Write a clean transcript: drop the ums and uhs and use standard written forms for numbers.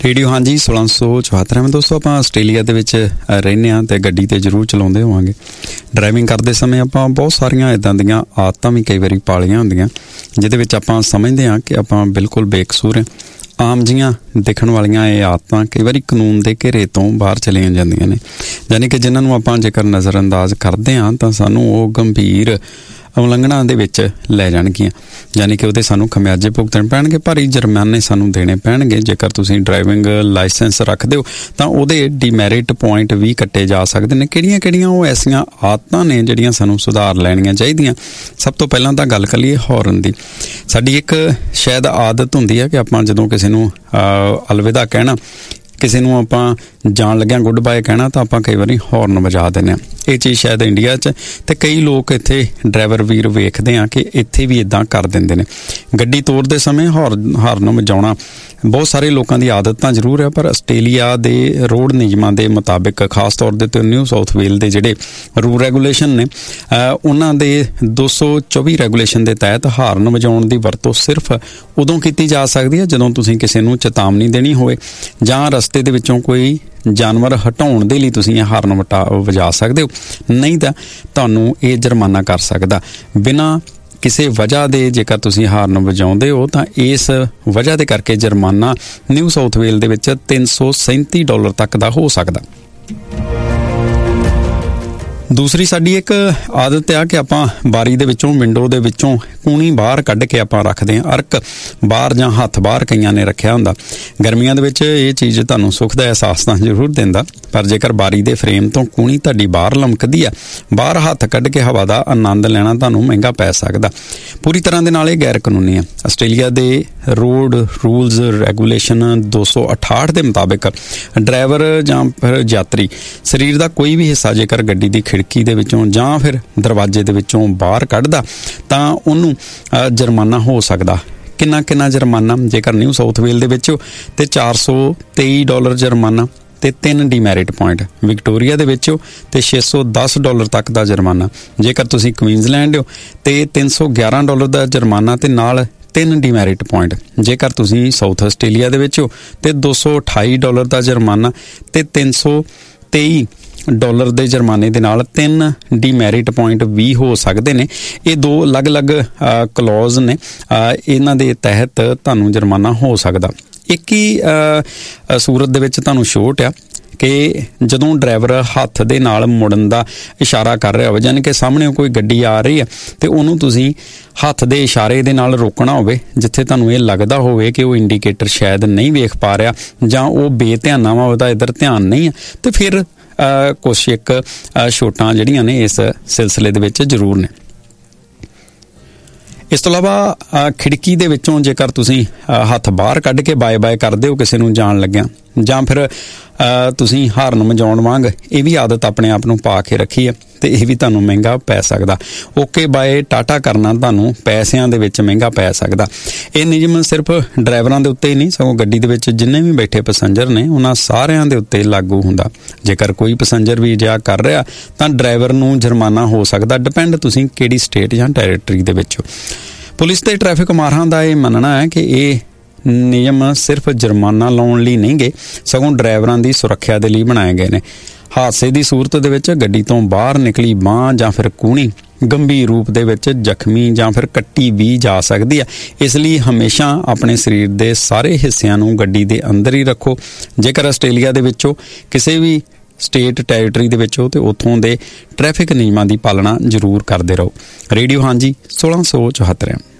Radio ਹਾਂਜੀ 1674 में दोस्तों ਆਪਾਂ ਆਸਟ੍ਰੇਲੀਆ ਦੇ ਵਿੱਚ ਰਹਿੰਦੇ ਹਾਂ ਤੇ ਗੱਡੀ ਤੇ ਜ਼ਰੂਰ ਚਲਾਉਂਦੇ ਹੋਵਾਂਗੇ। ਡਰਾਈਵਿੰਗ ਕਰਦੇ ਸਮੇਂ ਆਪਾਂ ਬਹੁਤ ਸਾਰੀਆਂ ਇੱਦਾਂ ਦੀਆਂ ਆਦਤਾਂ ਵੀ ਕਈ ਵਾਰੀ ਪਾਲੀਆਂ ਹੁੰਦੀਆਂ ਜਿਹਦੇ ਵਿੱਚ ਆਪਾਂ ਸਮਝਦੇ ਹਾਂ ਕਿ ਆਪਾਂ ਬਿਲਕੁਲ ਬੇਕਸੂਰ ਹਾਂ। ਆਮ ਜੀਆਂ ਦਿਖਣ ਵਾਲੀਆਂ ਇਹ ਆਦਤਾਂ ਕਈ ਵਾਰੀ ਕਾਨੂੰਨ ਦੇ ਘੇਰੇ ਤੋਂ ਬਾਹਰ ਚਲੀਆਂ ਜਾਂਦੀਆਂ ਨੇ, ਯਾਨੀ ਕਿ ਜਿਨ੍ਹਾਂ ਨੂੰ ਆਪਾਂ ਜੇਕਰ ਨਜ਼ਰਅੰਦਾਜ਼ ਕਰਦੇ ਹਾਂ ਤਾਂ ਸਾਨੂੰ ਉਹ ਗੰਭੀਰ ਉਲੰਘਣਾ ਦੇ ਵਿੱਚ ਲੈ ਜਾਣਗੀਆਂ, ਯਾਨੀ ਕਿ ਉਹਦੇ ਸਾਨੂੰ ਖਮਿਆਜੇ ਭੁਗਤਣੇ ਪੈਣਗੇ, ਭਾਰੀ ਜੁਰਮਾਨੇ ਸਾਨੂੰ ਦੇਣੇ ਪੈਣਗੇ। ਜੇਕਰ ਤੁਸੀਂ ਡਰਾਈਵਿੰਗ ਲਾਇਸੈਂਸ ਰੱਖਦੇ ਹੋ ਤਾਂ ਉਹਦੇ ਡੀਮੈਰਿਟ ਪੁਆਇੰਟ ਵੀ ਕੱਟੇ ਜਾ ਸਕਦੇ ਨੇ। ਕਿਹੜੀਆਂ ਉਹ ਐਸੀਆਂ ਆਦਤਾਂ ਨੇ ਜਿਹੜੀਆਂ ਸਾਨੂੰ ਸੁਧਾਰ ਲੈਣੀਆਂ ਚਾਹੀਦੀਆਂ? ਸਭ ਤੋਂ ਪਹਿਲਾਂ ਤਾਂ ਗੱਲ ਕਰੀਏ ਹੌਰਨ ਦੀ। ਸਾਡੀ ਇੱਕ ਸ਼ਾਇਦ ਆਦਤ ਹੁੰਦੀ ਹੈ ਕਿ ਆਪਾਂ ਜਦੋਂ ਕਿਸੇ ਨੂੰ ਅਲਵਿਦਾ ਕਹਿਣਾ, ਕਿਸੇ ਨੂੰ ਆਪਾਂ ਜਾਣ ਲੱਗਿਆਂ ਗੁੱਡ ਬਾਏ ਕਹਿਣਾ ਤਾਂ ਆਪਾਂ ਕਈ ਵਾਰੀ ਹੌਰਨ ਵਜਾ ਦਿੰਦੇ ਹਾਂ। ਇਹ ਚੀਜ਼ ਸ਼ਾਇਦ ਇੰਡੀਆ 'ਚ ਅਤੇ ਕਈ ਲੋਕ ਇੱਥੇ ਡਰਾਈਵਰ ਵੀਰ ਵੇਖਦੇ ਹਾਂ ਕਿ ਇੱਥੇ ਵੀ ਇੱਦਾਂ ਕਰ ਦਿੰਦੇ ਨੇ। ਗੱਡੀ ਤੋਰਦੇ ਸਮੇਂ ਹਾਰਨ ਵਜਾਉਣਾ ਬਹੁਤ ਸਾਰੇ ਲੋਕਾਂ ਦੀ ਆਦਤ ਤਾਂ ਜ਼ਰੂਰ ਹੈ, ਪਰ ਆਸਟ੍ਰੇਲੀਆ ਦੇ ਰੋਡ ਨਿਯਮਾਂ ਦੇ ਮੁਤਾਬਿਕ, ਖਾਸ ਤੌਰ ਦੇ ਉੱਤੇ ਨਿਊ ਸਾਊਥ ਵੇਲ ਦੇ ਜਿਹੜੇ ਰੂਲ ਰੈਗੂਲੇਸ਼ਨ ਨੇ ਉਹਨਾਂ ਦੇ 224 ਰੈਗੂਲੇਸ਼ਨ ਦੇ ਤਹਿਤ ਹਾਰਨ ਵਜਾਉਣ ਦੀ ਵਰਤੋਂ ਸਿਰਫ ਉਦੋਂ ਕੀਤੀ ਜਾ ਸਕਦੀ ਹੈ ਜਦੋਂ ਤੁਸੀਂ ਕਿਸੇ ਨੂੰ ਚੇਤਾਵਨੀ ਦੇਣੀ ਹੋਵੇ ਜਾਂ ਰਸਤੇ ਦੇ ਵਿੱਚੋਂ ਕੋਈ ਜਾਨਵਰ ਹਟਾਉਣ ਦੇ ਲਈ ਤੁਸੀਂ ਇਹ ਹਾਰਨ ਵਜਾ ਸਕਦੇ ਹੋ, ਨਹੀਂ ਤਾਂ ਤੁਹਾਨੂੰ ਇਹ ਜੁਰਮਾਨਾ ਕਰ ਸਕਦਾ ਬਿਨਾਂ ਕਿਸੇ ਵਜ੍ਹਾ ਦੇ। ਜੇਕਰ ਤੁਸੀਂ ਹਾਰਨ ਵਜਾਉਂਦੇ ਹੋ ਤਾਂ ਇਸ ਵਜ੍ਹਾ ਦੇ ਕਰਕੇ ਜੁਰਮਾਨਾ ਨਿਊ ਸਾਊਥ ਵੇਲ ਦੇ ਵਿੱਚ $337 ਤੱਕ ਦਾ ਹੋ ਸਕਦਾ। ਦੂਸਰੀ ਸਾਡੀ ਇੱਕ ਆਦਤ ਆ ਕਿ ਆਪਾਂ ਬਾਰੀ ਦੇ ਵਿੱਚੋਂ, ਵਿੰਡੋ ਦੇ ਵਿੱਚੋਂ ਕੂਣੀ ਬਾਹਰ ਕੱਢ ਕੇ ਆਪਾਂ ਰੱਖਦੇ ਹਾਂ, ਅਰਕ ਬਾਹਰ ਜਾਂ ਹੱਥ ਬਾਹਰ ਕਈਆਂ ਨੇ ਰੱਖਿਆ ਹੁੰਦਾ। ਗਰਮੀਆਂ ਦੇ ਵਿੱਚ ਇਹ ਚੀਜ਼ ਤੁਹਾਨੂੰ ਸੁੱਖ ਦਾ ਅਹਿਸਾਸ ਤਾਂ ਜ਼ਰੂਰ ਦਿੰਦਾ, ਪਰ ਜੇਕਰ ਬਾਰੀ ਦੇ ਫਰੇਮ ਤੋਂ ਕੂਣੀ ਤੁਹਾਡੀ ਬਾਹਰ ਲਮਕਦੀ ਆ, ਬਾਹਰ ਹੱਥ ਕੱਢ ਕੇ ਹਵਾ ਦਾ ਆਨੰਦ ਲੈਣਾ ਤੁਹਾਨੂੰ ਮਹਿੰਗਾ ਪੈ ਸਕਦਾ। ਪੂਰੀ ਤਰ੍ਹਾਂ ਦੇ ਨਾਲ ਇਹ ਗੈਰ ਕਾਨੂੰਨੀ ਆ। ਆਸਟ੍ਰੇਲੀਆ ਦੇ ਰੋਡ ਰੂਲਸ ਰੈਗੂਲੇਸ਼ਨ 268 ਦੇ ਮੁਤਾਬਿਕ ਡਰਾਈਵਰ ਜਾਂ ਫਿਰ ਯਾਤਰੀ ਸਰੀਰ ਦਾ ਕੋਈ ਵੀ ਹਿੱਸਾ ਜੇਕਰ ਗੱਡੀ ਦੀ ਖਿੜਕੀ ਦੇ ਵਿੱਚੋਂ ਜਾਂ ਫਿਰ ਦਰਵਾਜ਼ੇ ਦੇ ਵਿੱਚੋਂ ਬਾਹਰ ਕੱਢਦਾ ਤਾਂ ਉਹਨੂੰ ਜੁਰਮਾਨਾ ਹੋ ਸਕਦਾ। ਕਿੰਨਾ ਜੁਰਮਾਨਾ? ਜੇਕਰ ਨਿਊ ਸਾਊਥ ਵੇਲ ਦੇ ਵਿੱਚ ਤੇ $423 ਜੁਰਮਾਨਾ ਤੇ 3 ਡੀਮੈਰਿਟ ਪੁਆਇੰਟ। ਵਿਕਟੋਰੀਆ ਦੇ ਵਿੱਚ ਤੇ $610 ਤੱਕ ਦਾ ਜੁਰਮਾਨਾ। ਜੇਕਰ ਤੁਸੀਂ ਕੁਈਨਜ਼ਲੈਂਡ ਹੋ ਤੇ $311 ਦਾ ਜੁਰਮਾਨਾ ਤੇ ਨਾਲ 3 ਡੀਮੈਰਿਟ ਪੁਆਇੰਟ। ਜੇਕਰ ਤੁਸੀਂ ਸਾਊਥ ਆਸਟ੍ਰੇਲੀਆ ਦੇ ਵਿੱਚ ਹੋ ਤੇ $228 ਦਾ ਜੁਰਮਾਨਾ ਤੇ $323 ਦੇ ਜੁਰਮਾਨੇ ਦੇ ਨਾਲ 3 ਡੀਮੈਰਿਟ ਪੁਆਇੰਟ ਵੀ ਹੋ ਸਕਦੇ ਨੇ। ਇਹ ਦੋ ਅਲੱਗ-ਅਲੱਗ ਕਲੌਜ਼ ਨੇ, ਇਹਨਾਂ ਦੇ ਤਹਿਤ ਤੁਹਾਨੂੰ ਜੁਰਮਾਨਾ ਹੋ ਸਕਦਾ। ਇੱਕ ਹੀ ਸੂਰਤ ਦੇ ਵਿੱਚ ਤੁਹਾਨੂੰ ਛੋਟ ਆ ਕਿ ਜਦੋਂ ਡਰਾਈਵਰ ਹੱਥ ਦੇ ਨਾਲ ਮੁੜਨ ਦਾ ਇਸ਼ਾਰਾ ਕਰ ਰਿਹਾ ਹੋਵੇ, ਯਾਨੀ ਕਿ ਸਾਹਮਣੇ ਕੋਈ ਗੱਡੀ ਆ ਰਹੀ ਹੈ ਤੇ ਉਹਨੂੰ ਤੁਸੀਂ ਹੱਥ ਦੇ ਇਸ਼ਾਰੇ ਦੇ ਨਾਲ ਰੋਕਣਾ ਹੋਵੇ, ਜਿੱਥੇ ਤੁਹਾਨੂੰ ਇਹ ਲੱਗਦਾ ਹੋਵੇ ਕਿ ਉਹ ਇੰਡੀਕੇਟਰ ਸ਼ਾਇਦ ਨਹੀਂ ਵੇਖ ਪਾ ਰਿਹਾ ਜਾਂ ਉਹ ਬੇਧਿਆਨਾ ਵਾ, ਉਹਦਾ ਇੱਧਰ ਧਿਆਨ ਨਹੀਂ ਹੈ, ਤੇ ਫਿਰ ਕੁਛ ਇੱਕ ਛੋਟਾਂ ਜਿਹੜੀਆਂ ਨੇ ਇਸ ਸਿਲਸਿਲੇ ਦੇ ਵਿੱਚ ਜ਼ਰੂਰ ਨੇ। ਇਸ ਤੋਂ ਇਲਾਵਾ ਖਿੜਕੀ ਦੇ ਵਿੱਚੋਂ ਜੇਕਰ ਤੁਸੀਂ ਹੱਥ ਬਾਹਰ ਕੱਢ ਕੇ ਬਾਏ ਕਰਦੇ ਹੋ ਕਿਸੇ ਨੂੰ ਜਾਣ ਲੱਗਿਆ, ਜਾਂ ਫਿਰ ਤੁਸੀਂ ਹਾਰਨ ਵਜਾਉਣ ਵਾਂਗ ਇਹ ਵੀ ਆਦਤ ਆਪਣੇ ਆਪ ਨੂੰ ਪਾ ਕੇ ਰੱਖੀ ਹੈ ਤੇ ਇਹ ਵੀ ਤੁਹਾਨੂੰ ਮਹਿੰਗਾ ਪੈ ਸਕਦਾ। ਓਕੇ ਬਾਏ ਟਾਟਾ ਕਰਨਾ ਤੁਹਾਨੂੰ ਪੈਸਿਆਂ ਦੇ ਵਿੱਚ ਮਹਿੰਗਾ ਪੈ ਸਕਦਾ। ਇਹ ਨਿਯਮ ਸਿਰਫ ਡਰਾਈਵਰਾਂ ਦੇ ਉੱਤੇ ਹੀ ਨਹੀਂ, ਸਗੋਂ ਗੱਡੀ ਦੇ ਵਿੱਚ ਜਿੰਨੇ ਵੀ ਬੈਠੇ ਪੈਸੰਜਰ ਨੇ ਉਹਨਾਂ ਸਾਰਿਆਂ ਦੇ ਉੱਤੇ ਲਾਗੂ ਹੁੰਦਾ। ਜੇਕਰ ਕੋਈ ਪੈਸੰਜਰ ਵੀ ਅਜਿਹਾ ਕਰ ਰਿਹਾ ਤਾਂ ਡਰਾਈਵਰ ਨੂੰ ਜੁਰਮਾਨਾ ਹੋ ਸਕਦਾ, ਡਿਪੈਂਡ ਤੁਸੀਂ ਕਿਹੜੀ ਸਟੇਟ ਜਾਂ ਟੈਰੀਟਰੀ ਦੇ ਵਿੱਚ ਹੋ। ਪੁਲਿਸ ਤੇ ਟ੍ਰੈਫਿਕ ਮਾਹਰਾਂ ਦਾ ਇਹ ਮੰਨਣਾ ਹੈ ਕਿ ਇਹ ਨਿਯਮ ਸਿਰਫ ਜੁਰਮਾਨਾ ਲਾਉਣ ਲਈ ਨਹੀਂ ਗੇ, ਸਗੋਂ ਡਰਾਈਵਰਾਂ ਦੀ ਸੁਰੱਖਿਆ ਦੇ ਲਈ ਬਣਾਏ ਗਏ ਨੇ। ਹਾਦਸੇ ਦੀ ਸੂਰਤ ਦੇ ਵਿੱਚ ਗੱਡੀ ਤੋਂ ਬਾਹਰ ਨਿਕਲੀ ਬਾਂਹ ਜਾਂ ਫਿਰ ਕੂਹਣੀ ਗੰਭੀਰ ਰੂਪ ਦੇ ਵਿੱਚ ਜ਼ਖਮੀ ਜਾਂ ਫਿਰ ਕੱਟੀ ਵੀ ਜਾ ਸਕਦੀ ਹੈ। ਇਸ ਲਈ ਹਮੇਸ਼ਾ ਆਪਣੇ ਸਰੀਰ ਦੇ ਸਾਰੇ ਹਿੱਸਿਆਂ ਨੂੰ ਗੱਡੀ ਦੇ ਅੰਦਰ ਹੀ ਰੱਖੋ। ਜੇਕਰ ਆਸਟ੍ਰੇਲੀਆ ਦੇ ਵਿੱਚੋਂ ਕਿਸੇ ਵੀ ਸਟੇਟ ਟੈਰੀਟਰੀ ਦੇ ਵਿੱਚ ਹੋ ਤੇ ਉੱਥੋਂ ਦੇ ਟ੍ਰੈਫਿਕ ਨਿਯਮਾਂ ਦੀ ਪਾਲਣਾ ਜ਼ਰੂਰ ਕਰਦੇ ਰਹੋ। ਰੇਡੀਓ ਹਾਂਜੀ 1674